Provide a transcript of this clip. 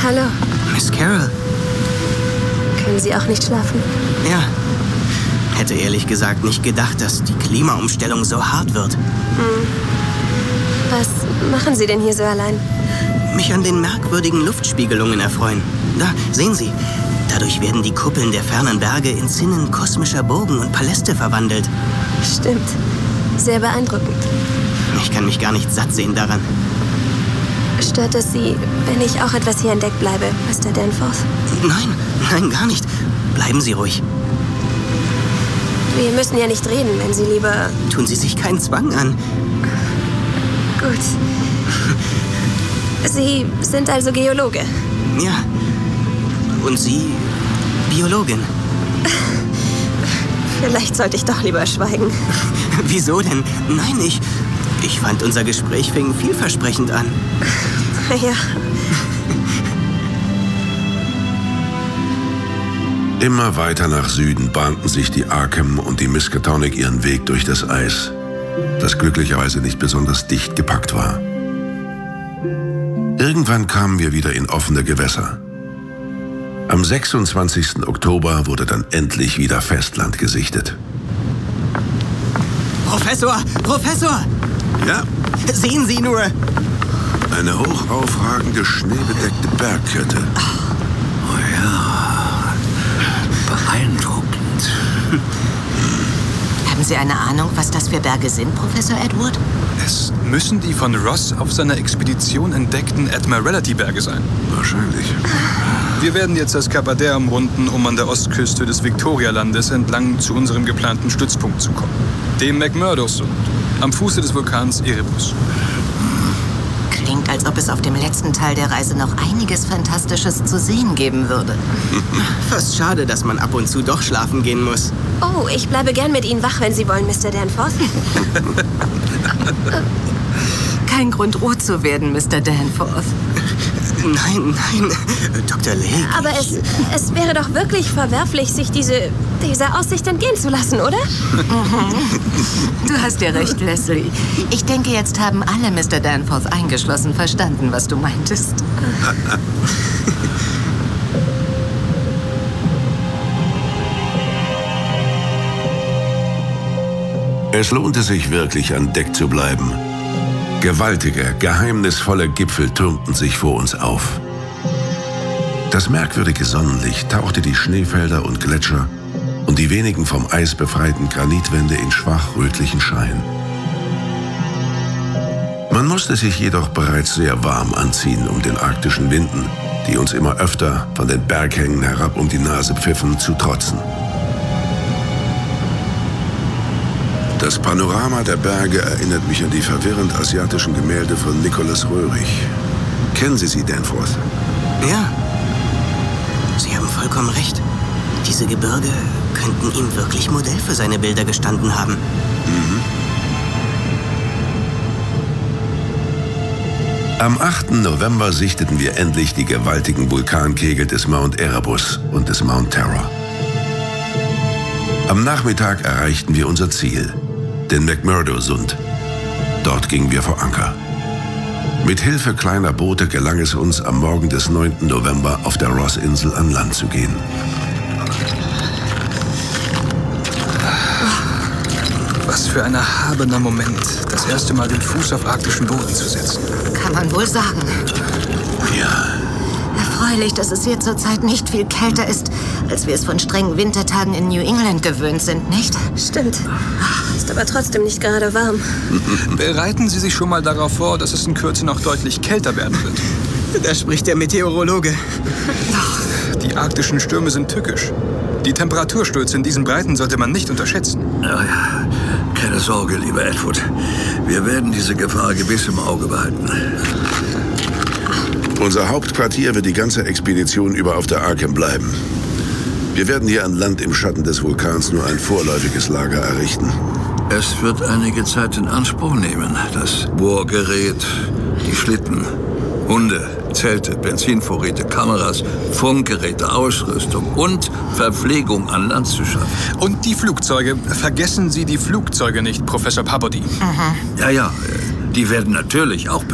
Hallo. Miss Carroll. Können Sie auch nicht schlafen? Ja. Hätte ehrlich gesagt nicht gedacht, dass die Klimaumstellung so hart wird. Was machen Sie denn hier so allein? Mich an den merkwürdigen Luftspiegelungen erfreuen. Da, sehen Sie. Dadurch werden die Kuppeln der fernen Berge in Zinnen kosmischer Burgen und Paläste verwandelt. Stimmt. Sehr beeindruckend. Ich kann mich gar nicht satt sehen daran. Stört es Sie, wenn ich auch etwas hier entdeckt bleibe, Mr. Danforth? Nein, gar nicht. Bleiben Sie ruhig. Wir müssen ja nicht reden, wenn Sie lieber... Tun Sie sich keinen Zwang an. Gut. Sie sind also Geologe? Ja. Und Sie Biologin? Vielleicht sollte ich doch lieber schweigen. Wieso denn? Nein, ich fand, unser Gespräch fing vielversprechend an. Ja. Immer weiter nach Süden bahnten sich die Arkham und die Miskatonic ihren Weg durch das Eis, das glücklicherweise nicht besonders dicht gepackt war. Irgendwann kamen wir wieder in offene Gewässer. Am 26. Oktober wurde dann endlich wieder Festland gesichtet. Professor! Ja, Sehen Sie nur! eine hochaufragende, schneebedeckte Bergkette. Oh ja, beeindruckend. Haben Sie eine Ahnung, was das für Berge sind, Professor Edward? Es müssen die von Ross auf seiner Expedition entdeckten Admiralty-Berge sein. Wahrscheinlich. Wir werden jetzt das Kap Adair umrunden, um an der Ostküste des Victoria-Landes entlang zu unserem geplanten Stützpunkt zu kommen. Dem McMurdo-Sund, am Fuße des Vulkans Erebus. Klingt, als ob es auf dem letzten Teil der Reise noch einiges Fantastisches zu sehen geben würde. Fast schade, dass man ab und zu doch schlafen gehen muss. Oh, ich bleibe gern mit Ihnen wach, wenn Sie wollen, Mr. Danforth. Kein Grund, rot zu werden, Mr. Danforth. Nein, Dr. Lake. Aber es wäre doch wirklich verwerflich, sich diese Aussicht entgehen zu lassen, oder? Du hast ja recht, Leslie. Ich denke, jetzt haben alle, Mr. Danforth eingeschlossen, verstanden, was du meintest. Es lohnte sich wirklich, an Deck zu bleiben. Gewaltige, geheimnisvolle Gipfel türmten sich vor uns auf. Das merkwürdige Sonnenlicht tauchte die Schneefelder und Gletscher und die wenigen vom Eis befreiten Granitwände in schwach rötlichen Schein. Man musste sich jedoch bereits sehr warm anziehen, um den arktischen Winden, die uns immer öfter von den Berghängen herab um die Nase pfiffen, zu trotzen. Das Panorama der Berge erinnert mich an die verwirrend asiatischen Gemälde von Nicholas Röhrig. Kennen Sie sie, Danforth? Ja. Sie haben vollkommen recht. Diese Gebirge könnten ihm wirklich Modell für seine Bilder gestanden haben. Am 8. November sichteten wir endlich die gewaltigen Vulkankegel des Mount Erebus und des Mount Terror. Am Nachmittag erreichten wir unser Ziel, den McMurdo-Sund. Dort gingen wir vor Anker. Mit Hilfe kleiner Boote gelang es uns, am Morgen des 9. November auf der Ross-Insel an Land zu gehen. Was für ein erhabener Moment, das erste Mal den Fuß auf arktischen Boden zu setzen. Kann man wohl sagen. Ja, Erfreulich, dass es hier zurzeit nicht viel kälter ist, als wir es von strengen Wintertagen in New England gewöhnt sind, nicht? Stimmt. Ist aber trotzdem nicht gerade warm. Bereiten Sie sich schon mal darauf vor, dass es in Kürze noch deutlich kälter werden wird. Da spricht der Meteorologe. Die arktischen Stürme sind tückisch. Die Temperaturstöße in diesen Breiten sollte man nicht unterschätzen. Ja, keine Sorge, lieber Edward. Wir werden diese Gefahr gewiss im Auge behalten. unser Hauptquartier wird die ganze Expedition über auf der Arkham bleiben. Wir werden hier an Land im Schatten des Vulkans nur ein vorläufiges Lager errichten. Es wird einige Zeit in Anspruch nehmen. Das Bohrgerät, die Schlitten, Hunde, Zelte, Benzinvorräte, Kameras, Funkgeräte, Ausrüstung und Verpflegung an Land zu schaffen. Und die Flugzeuge. Vergessen Sie die Flugzeuge nicht, Professor Peabody. Ja, die werden natürlich auch